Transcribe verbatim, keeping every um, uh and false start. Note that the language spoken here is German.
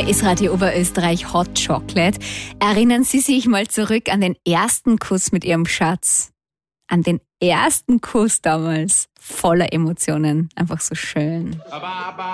Hier ist Radio Oberösterreich Hot Chocolate. Erinnern Sie sich mal zurück an den ersten Kuss mit Ihrem Schatz? An den ersten Kuss damals. Voller Emotionen. Einfach so schön.